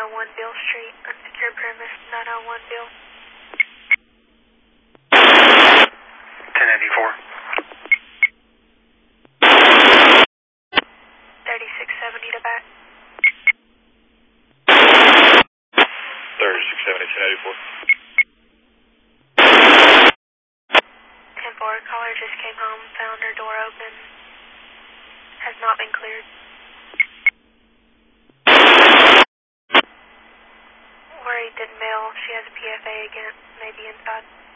901 Bill Street, unsecured premise, 901 Bill. 1094. 3670 to back. 3670, 10-4, caller just came home, found her door open. Has not been cleared. Worried didn't mail. She has a PFA again, maybe inside.